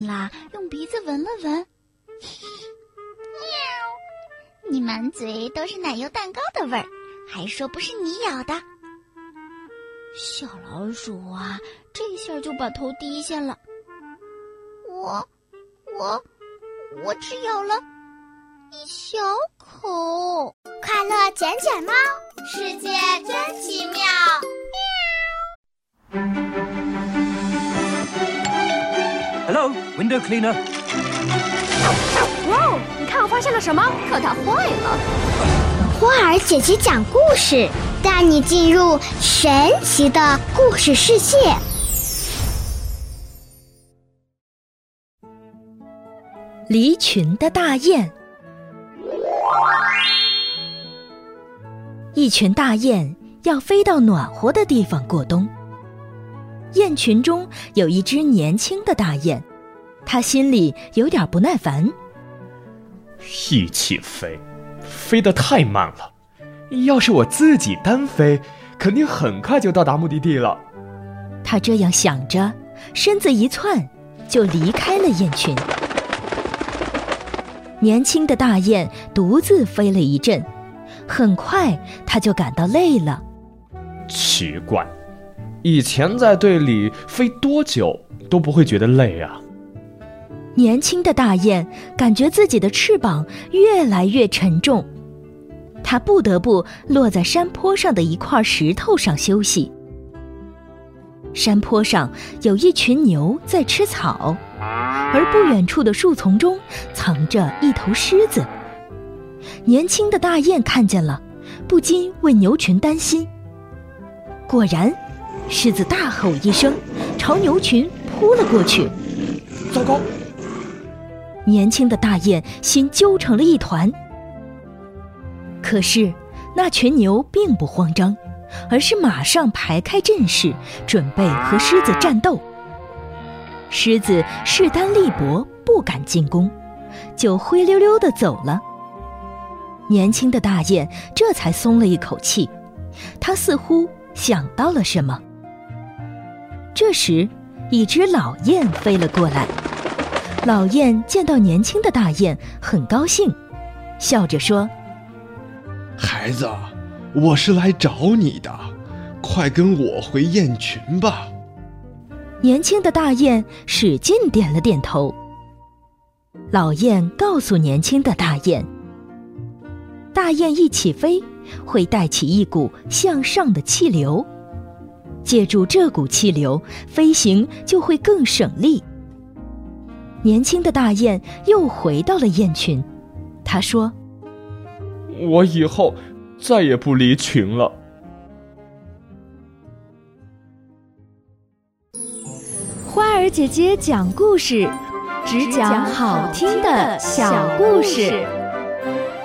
啦，用鼻子闻了闻，喵， 你满嘴都是奶油蛋糕的味儿，还说不是你咬的。 小老鼠啊，这下就把头低下了。 我只咬了一小口。 快乐捡捡猫， 世界真奇妙。 Hello, window cleaner. 哇，你看我发现了什么？可它坏了。 花儿姐姐讲故事，带你进入神奇的故事世界。 离群的大雁。一群大雁要飞到暖和的地方过冬。雁群中有一只年轻的大雁，它心里有点不耐烦。 一起飞，飞得太慢了。要是我自己单飞，肯定很快就到达目的地了。 它这样想着，身子一窜，就离开了雁群。年轻的大雁独自飞了一阵，很快它就感到累了。 奇怪，以前在队里飞多久都不会觉得累啊。 年轻的大雁感觉自己的翅膀越来越沉重，它不得不落在山坡上的一块石头上休息。山坡上有一群牛在吃草，而不远处的树丛中藏着一头狮子。年轻的大雁看见了，不禁为牛群担心。果然，狮子大吼一声，朝牛群扑了过去。 糟糕！ 年轻的大雁心揪成了一团。可是那群牛并不慌张，而是马上排开阵势，准备和狮子战斗。狮子势单力薄，不敢进攻，就灰溜溜地走了。年轻的大雁这才松了一口气，它似乎想到了什么。这时，一只老雁飞了过来。老雁见到年轻的大雁，很高兴，笑着说：“ 孩子，我是来找你的，快跟我回雁群吧。” 年轻的大雁使劲点了点头。老雁告诉年轻的大雁，大雁一起飞，会带起一股向上的气流，借助这股气流，飞行就会更省力。年轻的大雁又回到了雁群，他说：“ 我以后再也不离群了。” 花儿姐姐讲故事，只讲好听的小故事。